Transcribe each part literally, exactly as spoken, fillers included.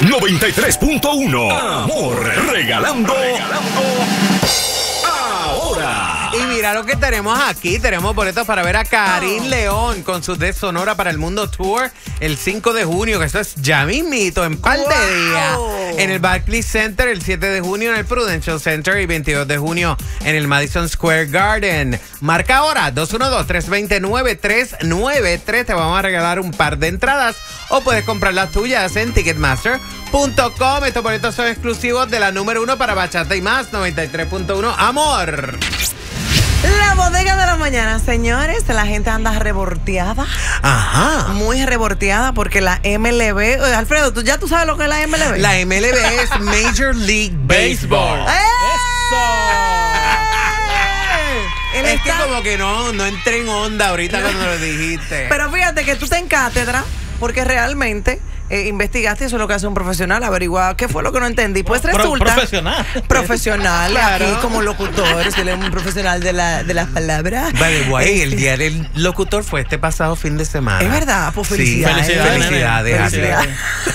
noventa y tres punto uno. Amor, regalando, regalando ahora. Y mira lo que tenemos aquí. Tenemos boletos para ver a Karin León con su de Sonora para el Mundo Tour el cinco de junio, que esto es ya mismito, en par de días. En el Barclays Center el siete de junio, en el Prudential Center y veintidós de junio en el Madison Square Garden. Marca ahora dos uno dos, tres dos cero, nueve tres nueve tres. Te vamos a regalar un par de entradas o puedes comprar las tuyas en Ticketmaster punto com. Estos boletos son exclusivos de la número uno para Bachata y Más, noventa y tres punto uno. Amor. La bodega de la mañana, señores. La gente anda revolteada. Ajá. Muy revolteada porque la M L B. Oye, Alfredo, ¿tú, ¿ya tú sabes lo que es la M L B? La M L B es Major League Baseball. ¡Eh! ¡Eso! Es que como que no, no entré en onda ahorita cuando lo dijiste. Pero fíjate que tú estás en cátedra porque realmente eh, investigaste, eso es lo que hace un profesional, averiguar qué fue lo que no entendí. Pues Pro, resulta... profesional. Profesional, Claro. aquí como locutor, él es un profesional de, la, de las palabras. Vale, guay, el día del locutor fue este pasado fin de semana. Es verdad, pues Sí, felicidades. felicidades. Felicidades. Felicidades.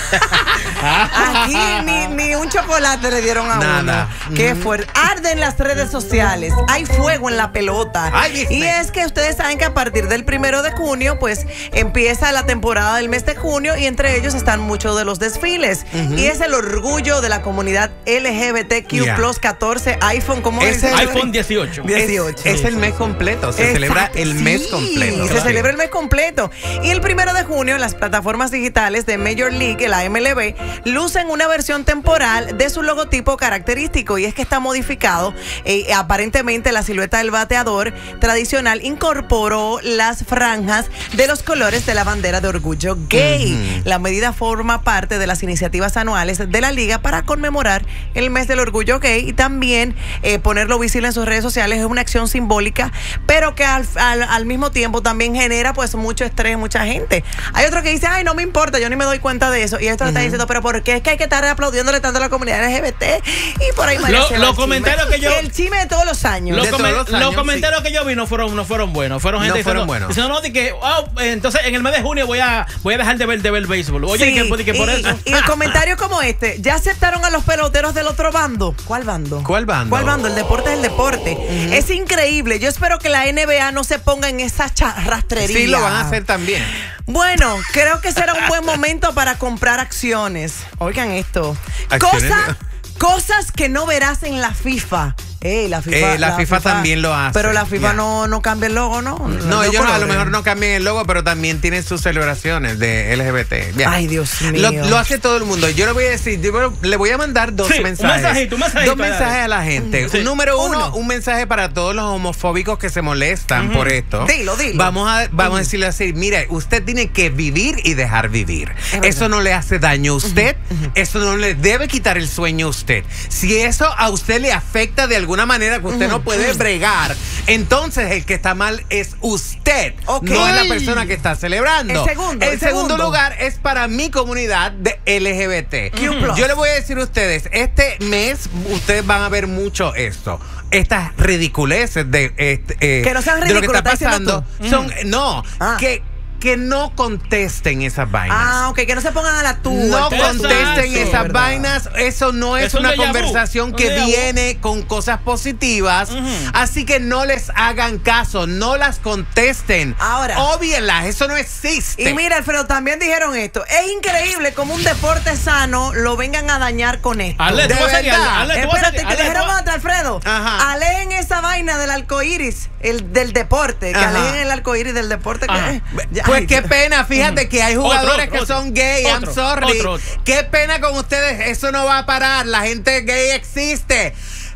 Aquí ni, ni un chocolate le dieron a Nada. uno. Qué fuerte. Arden las redes sociales. Hay fuego en la pelota. Ay, ¿viste? Y es que ustedes saben que a partir del primero de junio, pues empieza la temporada del mes de junio y entre ellos están muchos de los desfiles. Uh-huh. Y es el orgullo de la comunidad L G B T Q Yeah. plus catorce, iPhone, ¿cómo Es dice? el- iPhone dieciocho. dieciocho. Es, es el mes completo, se Exacto, celebra el mes sí, completo. Se celebra el mes completo. Y el primero de junio, las plataformas digitales de Major League, la M L B, lucen una versión temporal de su logotipo característico. Y es que está modificado. Eh, aparentemente, la silueta del bateador tradicional incorporó las franjas de los colores de la bandera de orgullo gay. Uh-huh. La medida forma parte de las iniciativas anuales de la liga para conmemorar el mes del orgullo gay y también eh, ponerlo visible en sus redes sociales. Es una acción simbólica, pero que al, al, al mismo tiempo también genera pues mucho estrés, mucha gente. Hay otro que dice, ay, no me importa, yo ni me doy cuenta de eso. Y esto uh-huh. está diciendo, pero ¿por qué es que hay que estar aplaudiéndole tanto a la comunidad L G B T? Y por ahí Lo- se va los el comentarios chisme. que yo- El chisme de todos los años. Los, De come- todos los años, los comentarios sí. que yo vi no fueron, no fueron buenos. Fueron gente No diciendo, fueron buenos. diciendo, no, de que, oh, entonces en el mes de junio voy a, voy a dejar de ver, de ver béisbol. Oye, Sí, que, que por y, eso. y el comentario como este, ¿ya aceptaron a los peloteros del otro bando? ¿Cuál bando? ¿Cuál bando? ¿Cuál bando? El deporte es el deporte. Uh-huh. Es increíble. Yo espero que la N B A no se ponga en esa rastrería. Sí, lo van a hacer también. Bueno, creo que será un buen momento para comprar acciones. Oigan esto. ¿Acciones? Cosa, cosas que no verás en la FIFA. Ey, la FIFA, Eh, la FIFA también lo hace. Pero la FIFA Ya. no, no cambia el logo, ¿no? No, Los ellos no, a lo colores. mejor no cambian el logo, pero también tienen sus celebraciones de L G B T. Ya. Ay, Dios mío. Lo, lo hace todo el mundo. Yo le voy a decir, yo le voy a mandar dos Sí, un mensajes. mensajito, un mensajito, dos mensajes dale. a la gente. Sí. Número uno, Uno. un mensaje para todos los homofóbicos que se molestan Uh-huh. por esto. Dilo, dilo. Vamos a, vamos a decirle así, mire, usted tiene que vivir y dejar vivir. Eso no le hace daño a usted, uh-huh. Eso no le debe quitar el sueño a usted. Si eso a usted le afecta de alguna manera que usted uh-huh. no puede bregar, entonces el que está mal es usted, Okay. no es la persona que está celebrando. El segundo, el el segundo segundo. lugar es para mi comunidad de L G B T. Q plus. Yo le voy a decir a ustedes, este mes ustedes van a ver mucho esto. Estas ridiculeces de, este, eh, Que no sean de lo que ridículas, está estás diciendo pasando. Son, no, Ah. que, que no contesten esas vainas. Ah, ok, que no se pongan a la tuya. No Exacto. contesten Eso, esas ¿verdad? vainas. Eso no es Es un una déjà vu. conversación Un que déjà vu. viene con cosas positivas. Ujú. Así que no les hagan caso, no las contesten. Ahora. Óbvienlas, eso no existe. Y mira, Alfredo, también dijeron esto. Es increíble como un deporte sano lo vengan a dañar con esto. Ale, de tú vas a salir, verdad. Ale, tú vas a Espérate, salir, que Ale, dijeron tú vas- otra, Alfredo. Ajá. Alejen esa vaina del arcoíris, el del deporte. Que Ajá. alejen el arcoíris del deporte. Ajá. Que, ya, Pues ay, qué Dios. pena, fíjate que hay jugadores Otro, que otro, son gay, I'm otro, sorry. otro, otro. Qué pena con ustedes, eso no va a parar, la gente gay existe.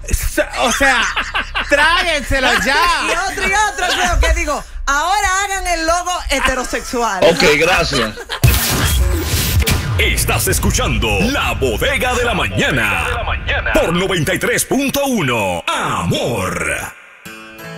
O sea, tráguenselo Y ya. otro y otro, Alfredo, que digo, ahora hagan el logo heterosexual. Ok, gracias. Estás escuchando La Bodega de la Mañana por noventa y tres punto uno. Amor.